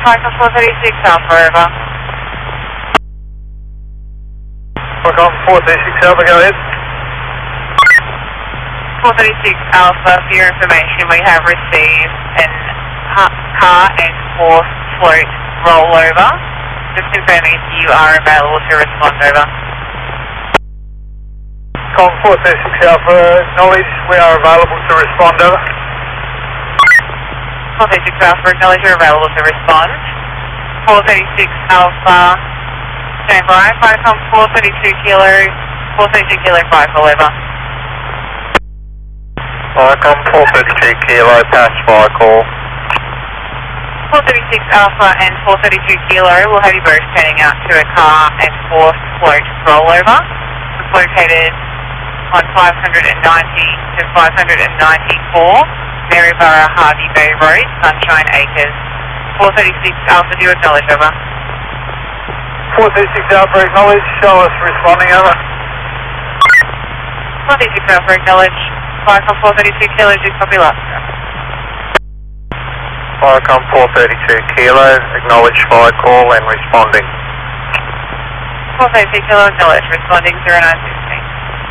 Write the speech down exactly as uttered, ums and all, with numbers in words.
Falcon four thirty-six Alpha, over. Falcon four thirty-six Alpha, go ahead. four thirty-six Alpha, for your information, we have received an car and horse float rollover. Just confirming if you are available to respond, over. Com four thirty-six Alpha, acknowledge we are available to respond, over. four thirty-six Alpha, acknowledge you're available to respond. four thirty-six Alpha, stand by, Falcon four thirty-two Kilo, four thirty-two Kilo five, over. Falcon four thirty-two Kilo, pass fire call. four thirty-six Alpha and four thirty-two Kilo will have you both heading out to a car and horse float rollover. It's located on five ninety to five ninety-four Maryborough Harvey Bay Road, Sunshine Acres. four thirty-six Alpha, do you acknowledge, over? four thirty-six Alpha, acknowledge, show us responding, over. four thirty-six Alpha, acknowledge. Falcon four thirty-two Kilo, do copy last. Falcon four thirty-two Kilo, acknowledge fire call and responding. four thirty-two Kilo, acknowledge, responding zero nine six.